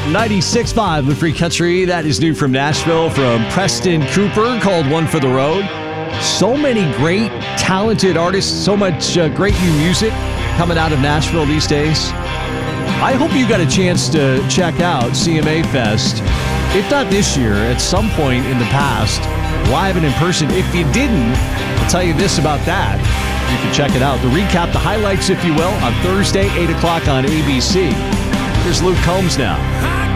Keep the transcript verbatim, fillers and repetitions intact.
ninety-six point five The Free Country. That is new from Nashville from Preston Cooper, called One for the Road. So many great, talented artists, so much uh, great new music coming out of Nashville these days. I hope you got a chance to check out C M A Fest. If not this year, at some point in the past, live and in person. If you didn't, I'll tell you this about that. You can check it out. The recap, the highlights, if you will, on Thursday, eight o'clock on A B C. Here's Luke Combs now.